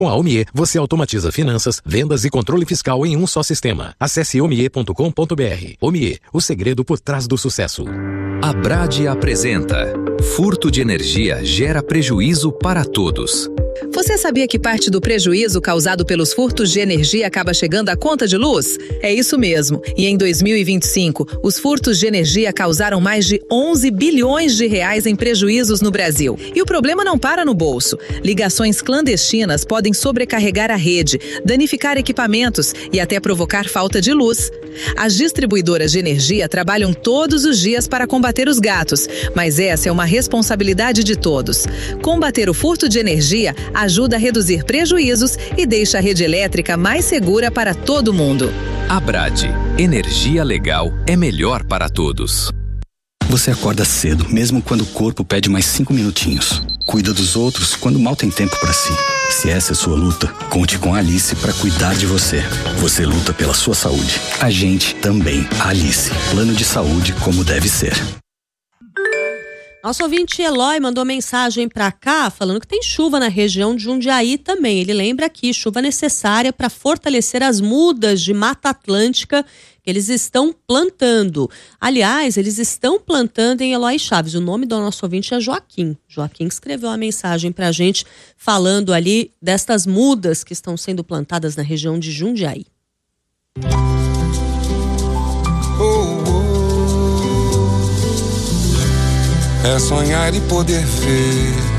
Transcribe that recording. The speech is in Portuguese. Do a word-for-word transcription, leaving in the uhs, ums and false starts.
Com a Omie, você automatiza finanças, vendas e controle fiscal em um só sistema. Acesse omie ponto com ponto br. Omie, o segredo por trás do sucesso. A Brade apresenta: furto de energia gera prejuízo para todos. Você sabia que parte do prejuízo causado pelos furtos de energia acaba chegando à conta de luz? É isso mesmo. E em dois mil e vinte e cinco, os furtos de energia causaram mais de onze bilhões de reais em prejuízos no Brasil. E o problema não para no bolso. Ligações clandestinas podem sobrecarregar a rede, danificar equipamentos e até provocar falta de luz. As distribuidoras de energia trabalham todos os dias para combater os gatos, mas essa é uma responsabilidade de todos. Combater o furto de energia ajuda a reduzir prejuízos e deixa a rede elétrica mais segura para todo mundo. A Brade, energia legal é melhor para todos. Você acorda cedo, mesmo quando o corpo pede mais cinco minutinhos. Cuida dos outros quando mal tem tempo para si. Se essa é sua luta, conte com a Alice para cuidar de você. Você luta pela sua saúde. A gente também. A Alice. Plano de saúde como deve ser. Nosso ouvinte Eloy mandou mensagem para cá falando que tem chuva na região de Jundiaí também. Ele lembra aqui, chuva necessária para fortalecer as mudas de Mata Atlântica que eles estão plantando. Aliás, eles estão plantando em Eloy Chaves. O nome do nosso ouvinte é Joaquim. Joaquim escreveu uma mensagem para a gente falando ali destas mudas que estão sendo plantadas na região de Jundiaí. É sonhar e poder ver